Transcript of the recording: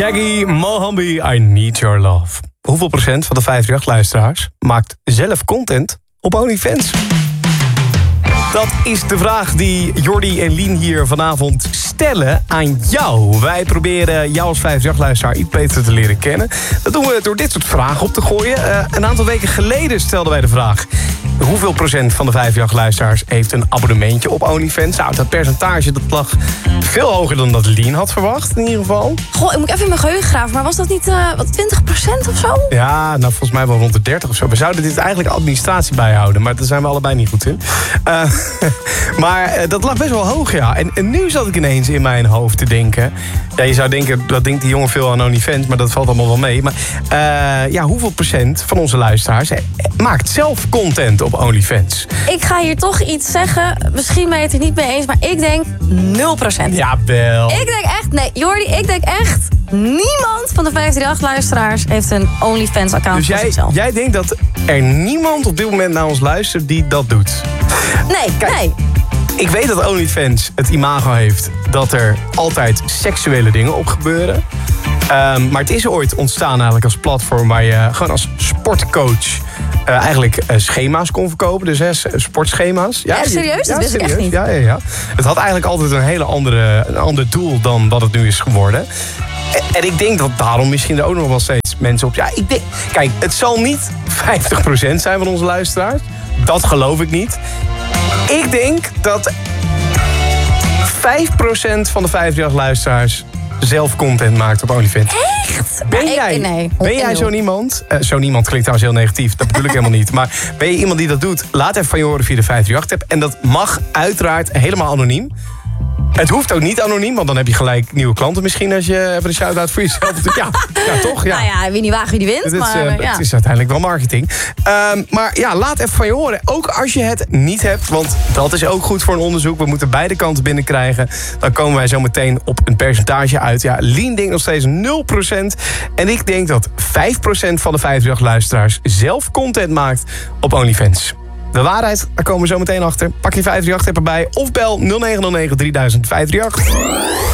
Shaggy, Mohambi, I Need Your Love. Hoeveel procent van de 538-luisteraars maakt zelf content op OnlyFans? Dat is de vraag die Jordi en Lien hier vanavond stellen aan jou. Wij proberen jou als 538-luisteraar iets beter te leren kennen. Dat doen we door dit soort vragen op te gooien. Een aantal weken geleden stelden wij de vraag: hoeveel procent van de 538-luisteraars heeft een abonnementje op OnlyFans? Nou, dat percentage dat lag veel hoger dan dat Lien had verwacht, in ieder geval. Goh, ik moet even in mijn geheugen graven, maar was dat niet 20% of zo? Ja, nou volgens mij wel rond de 30 of zo. We zouden dit eigenlijk administratie bijhouden, maar daar zijn we allebei niet goed in. Maar dat lag best wel hoog, ja. En nu zat ik ineens in mijn hoofd te denken. Ja, je zou denken, dat denkt die jongen veel aan OnlyFans, maar dat valt allemaal wel mee. Maar ja, hoeveel procent van onze luisteraars maakt zelf content op OnlyFans? Ik ga hier toch iets zeggen. Misschien ben je het er niet mee eens, maar ik denk 0%. Jawel. Ik denk echt, nee, Jordi, ik denk echt, niemand van de 538-luisteraars heeft een OnlyFans-account voor zichzelf. Jij denkt dat er niemand op dit moment naar ons luistert die dat doet? Nee, kijk, nee. Ik weet dat OnlyFans het imago heeft dat er altijd seksuele dingen op gebeuren. Maar het is ooit ontstaan eigenlijk als platform waar je gewoon als sportcoach eigenlijk schema's kon verkopen. Dus sportschema's. Ja, serieus? Dat wist ik echt niet. Ja. Het had eigenlijk altijd een ander doel dan wat het nu is geworden. En ik denk dat daarom misschien er ook nog wel steeds mensen op... Ja, ik denk, kijk, het zal niet 50% zijn van onze luisteraars. Dat geloof ik niet. Ik denk dat 5% van de 538-luisteraars zelf content maakt op OnlyFans. Echt? Ben jij zo'n iemand? Zo'n iemand klinkt trouwens heel negatief. Dat bedoel ik helemaal niet. Maar ben je iemand die dat doet? Laat even van je horen via de 538-app. En dat mag uiteraard helemaal anoniem. Het hoeft ook niet anoniem, want dan heb je gelijk nieuwe klanten misschien als je even een shout-out voor jezelf doet. Ja, toch? Ja. Nou ja, wie niet waagt, wie die wint. Het is uiteindelijk wel marketing. Maar ja, laat even van je horen. Ook als je het niet hebt, want dat is ook goed voor een onderzoek. We moeten beide kanten binnenkrijgen. Dan komen wij zo meteen op een percentage uit. Ja, Lien denkt nog steeds 0%. En ik denk dat 5% van de 538-luisteraars zelf content maakt op OnlyFans. De waarheid, daar komen we zo meteen achter. Pak je 538-app erbij of bel 0909 3000 538.